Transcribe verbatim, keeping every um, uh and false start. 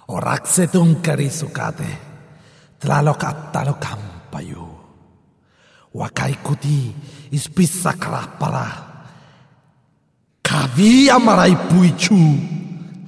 Orak setong karisukate, tlalok at talok kampayo. Wakai kuti ispisa para kavi amarai puichu.